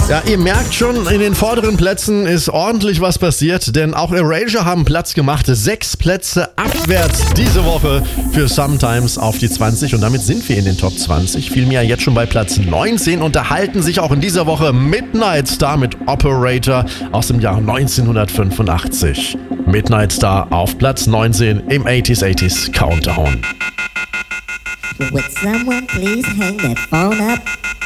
Ja, ihr merkt schon, in den vorderen Plätzen ist ordentlich was passiert, denn auch Erasure haben Platz gemacht. 6 Plätze abwärts diese Woche für Sometimes auf die 20 und damit sind wir in den Top 20. Vielmehr jetzt schon bei Platz 19 und erhalten sich auch in dieser Woche Midnight Star mit Operator aus dem Jahr 1985. Midnight Star auf Platz 19 im 80s Countdown. Would someone please hang that phone up?